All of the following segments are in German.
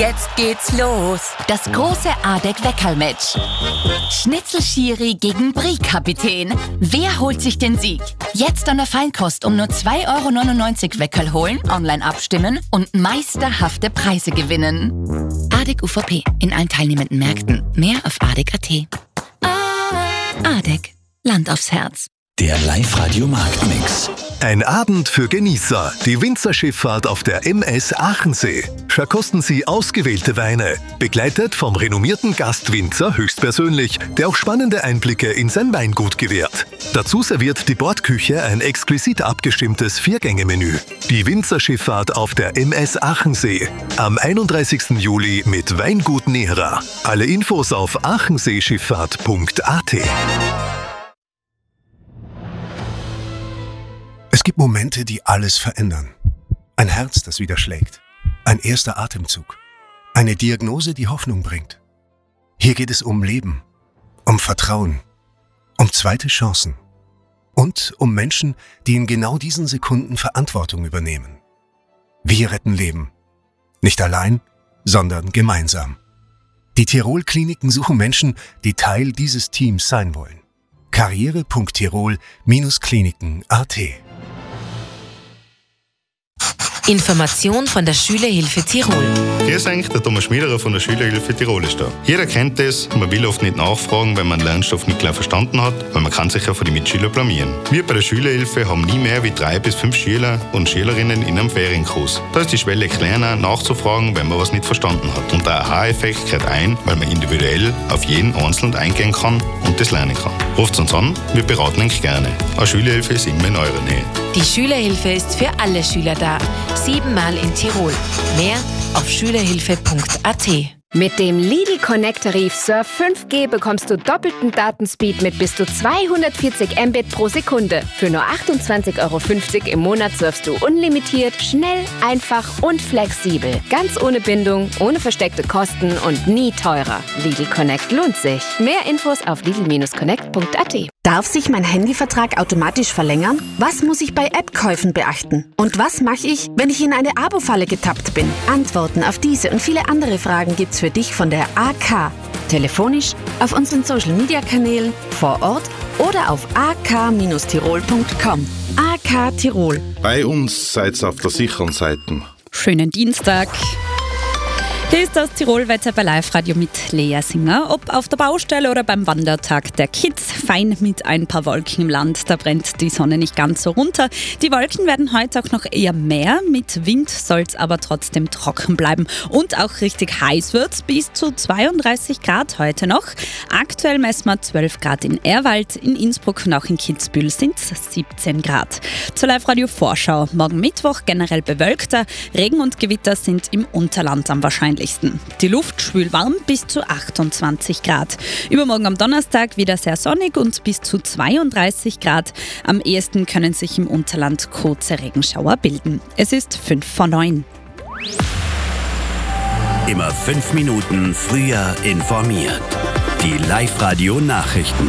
Jetzt geht's los. Das große ADEC-Weckerl-Match. Schnitzel-Schiri gegen Brie-Kapitän. Wer holt sich den Sieg? Jetzt an der Feinkost um nur 2,99 € Weckerl holen, online abstimmen und meisterhafte Preise gewinnen. ADEC UVP in allen teilnehmenden Märkten. Mehr auf ADEC.at. ADEC. Land aufs Herz. Der Live-Radio-Marktmix. Ein Abend für Genießer. Die Winzerschifffahrt auf der MS Aachensee. Verkosten Sie ausgewählte Weine. Begleitet vom renommierten Gastwinzer höchstpersönlich, der auch spannende Einblicke in sein Weingut gewährt. Dazu serviert die Bordküche ein exquisit abgestimmtes 4-Gänge-Menü. Die Winzerschifffahrt auf der MS Aachensee. Am 31. Juli mit Weingut Nera. Alle Infos auf aachenseeschifffahrt.at. Es gibt Momente, die alles verändern. Ein Herz, das wieder schlägt. Ein erster Atemzug. Eine Diagnose, die Hoffnung bringt. Hier geht es um Leben, um Vertrauen, um zweite Chancen und um Menschen, die in genau diesen Sekunden Verantwortung übernehmen. Wir retten Leben. Nicht allein, sondern gemeinsam. Die Tirol-Kliniken suchen Menschen, die Teil dieses Teams sein wollen. karriere.tirol-kliniken.at. Information von der Schülerhilfe Tirol. Grüß euch, der Thomas Schmiederer von der Schülerhilfe Tirol ist da. Jeder kennt das, man will oft nicht nachfragen, wenn man einen Lernstoff nicht gleich verstanden hat, weil man kann sich ja von den Mitschülern blamieren. Wir bei der Schülerhilfe haben nie mehr wie 3 bis 5 Schüler und Schülerinnen in einem Ferienkurs. Da ist die Schwelle kleiner, nachzufragen, wenn man was nicht verstanden hat. Und der Aha-Effekt kehrt ein, weil man individuell auf jeden Einzelnen eingehen kann und das lernen kann. Ruft uns an, wir beraten euch gerne. Eine Schülerhilfe ist immer in eurer Nähe. Die Schülerhilfe ist für alle Schüler da. 7-mal in Tirol. Mehr auf schülerhilfe.at. Mit dem Lidl Connect-Tarif Surf 5G bekommst du doppelten Datenspeed mit bis zu 240 Mbit pro Sekunde. Für nur 28,50 € im Monat surfst du unlimitiert, schnell, einfach und flexibel. Ganz ohne Bindung, ohne versteckte Kosten und nie teurer. Lidl Connect lohnt sich. Mehr Infos auf lidl-connect.at. Darf sich mein Handyvertrag automatisch verlängern? Was muss ich bei App-Käufen beachten? Und was mache ich, wenn ich in eine Abo-Falle getappt bin? Antworten auf diese und viele andere Fragen gibt's für dich von der AK. Telefonisch, auf unseren Social-Media-Kanälen, vor Ort oder auf ak-tirol.com. AK Tirol. Bei uns seid ihr auf der sicheren Seite. Schönen Dienstag. Hier ist das Tirolwetter bei Live-Radio mit Lea Singer. Ob auf der Baustelle oder beim Wandertag der Kids, fein mit ein paar Wolken im Land. Da brennt die Sonne nicht ganz so runter. Die Wolken werden heute auch noch eher mehr. Mit Wind soll es aber trotzdem trocken bleiben. Und auch richtig heiß wird es, bis zu 32 Grad heute noch. Aktuell messen wir 12 Grad in Erwald, in Innsbruck und auch in Kitzbühel sind es 17 Grad. Zur Live-Radio-Vorschau. Morgen Mittwoch generell bewölkter. Regen und Gewitter sind im Unterland am wahrscheinlichsten. Die Luft schwül warm bis zu 28 Grad. Übermorgen am Donnerstag wieder sehr sonnig und bis zu 32 Grad. Am ehesten können sich im Unterland kurze Regenschauer bilden. Es ist 8:55. Immer 5 Minuten früher informiert. Die Live-Radio-Nachrichten.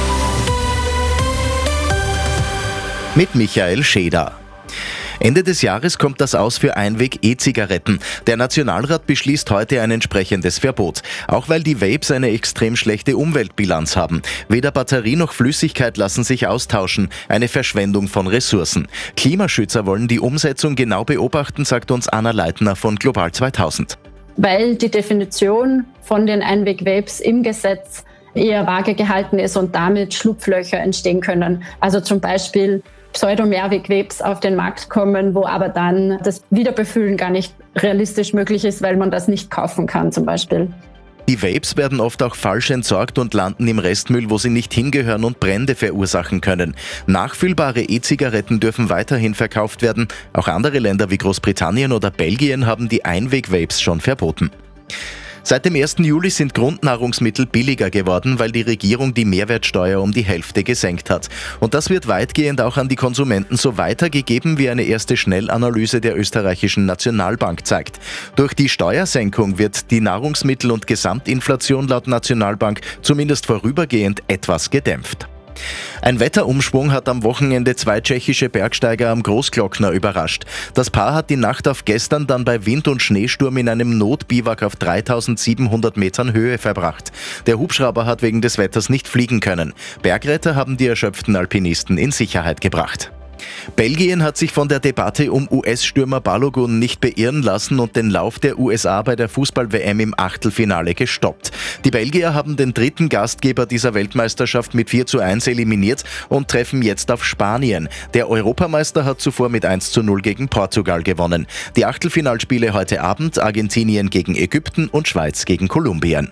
Mit Michael Scheder. Ende des Jahres kommt das Aus für Einweg-E-Zigaretten. Der Nationalrat beschließt heute ein entsprechendes Verbot. Auch weil die Vapes eine extrem schlechte Umweltbilanz haben. Weder Batterie noch Flüssigkeit lassen sich austauschen. Eine Verschwendung von Ressourcen. Klimaschützer wollen die Umsetzung genau beobachten, sagt uns Anna Leitner von Global 2000. Weil die Definition von den Einweg-Vapes im Gesetz eher vage gehalten ist und damit Schlupflöcher entstehen können. Also zum Beispiel Pseudo-Mehrweg-Vapes auf den Markt kommen, wo aber dann das Wiederbefüllen gar nicht realistisch möglich ist, weil man das nicht kaufen kann zum Beispiel. Die Vapes werden oft auch falsch entsorgt und landen im Restmüll, wo sie nicht hingehören und Brände verursachen können. Nachfüllbare E-Zigaretten dürfen weiterhin verkauft werden. Auch andere Länder wie Großbritannien oder Belgien haben die Einweg-Vapes schon verboten. Seit dem 1. Juli sind Grundnahrungsmittel billiger geworden, weil die Regierung die Mehrwertsteuer um die Hälfte gesenkt hat. Und das wird weitgehend auch an die Konsumenten so weitergegeben, wie eine erste Schnellanalyse der österreichischen Nationalbank zeigt. Durch die Steuersenkung wird die Nahrungsmittel- und Gesamtinflation laut Nationalbank zumindest vorübergehend etwas gedämpft. Ein Wetterumschwung hat am Wochenende 2 tschechische Bergsteiger am Großglockner überrascht. Das Paar hat die Nacht auf gestern dann bei Wind und Schneesturm in einem Notbiwak auf 3700 Metern Höhe verbracht. Der Hubschrauber hat wegen des Wetters nicht fliegen können. Bergretter haben die erschöpften Alpinisten in Sicherheit gebracht. Belgien hat sich von der Debatte um US-Stürmer Balogun nicht beirren lassen und den Lauf der USA bei der Fußball-WM im Achtelfinale gestoppt. Die Belgier haben den dritten Gastgeber dieser Weltmeisterschaft mit 4:1 eliminiert und treffen jetzt auf Spanien. Der Europameister hat zuvor mit 1:0 gegen Portugal gewonnen. Die Achtelfinalspiele heute Abend: Argentinien gegen Ägypten und Schweiz gegen Kolumbien.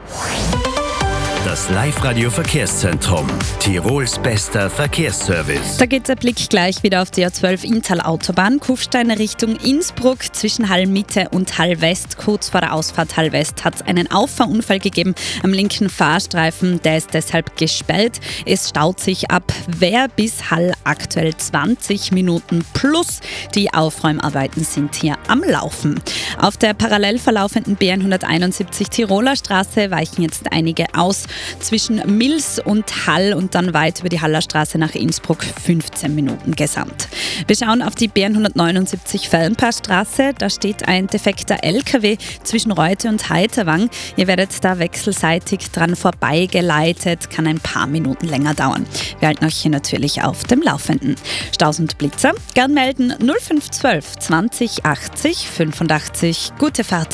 Das Live-Radio-Verkehrszentrum. Tirols bester Verkehrsservice. Da geht der Blick gleich wieder auf die A12 Inntal-Autobahn. Kufstein Richtung Innsbruck zwischen Hall-Mitte und Hall-West. Kurz vor der Ausfahrt Hall-West hat es einen Auffahrunfall gegeben am linken Fahrstreifen. Der ist deshalb gesperrt. Es staut sich ab Wehr bis Hall aktuell 20 Minuten plus. Die Aufräumarbeiten sind hier am Laufen. Auf der parallel verlaufenden B171 Tiroler Straße weichen jetzt einige aus. Zwischen Mils und Hall und dann weit über die Hallerstraße nach Innsbruck 15 Minuten gesamt. Wir schauen auf die B179 Fellenpaarstraße. Da steht ein defekter LKW zwischen Reute und Heiterwang. Ihr werdet da wechselseitig dran vorbeigeleitet. Kann ein paar Minuten länger dauern. Wir halten euch hier natürlich auf dem Laufenden. Staus und Blitzer? Gern melden 0512 20 80 85. Gute Fahrt.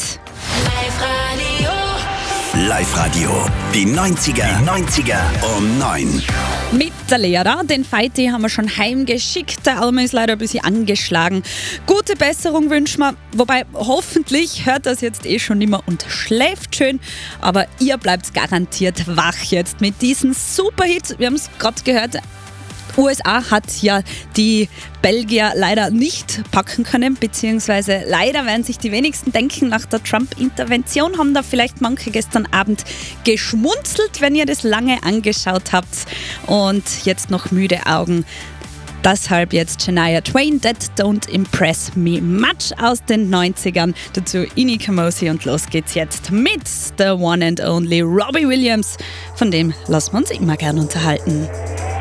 Live-Radio. Die 90er um 9. Mit der Lehrer. Den Feiti haben wir schon heimgeschickt. Der Arme ist leider ein bisschen angeschlagen. Gute Besserung wünschen wir. Wobei, hoffentlich hört das jetzt schon nicht mehr und schläft schön. Aber ihr bleibt garantiert wach jetzt mit diesen Superhits. Wir haben es gerade gehört. USA hat ja die Belgier leider nicht packen können, beziehungsweise leider werden sich die wenigsten denken, nach der Trump-Intervention haben da vielleicht manche gestern Abend geschmunzelt, wenn ihr das lange angeschaut habt und jetzt noch müde Augen. Deshalb jetzt Shania Twain, That Don't Impress Me Much aus den 90ern. Dazu Ini Kamosi und los geht's jetzt mit The One and Only Robbie Williams. Von dem lassen wir uns immer gern unterhalten.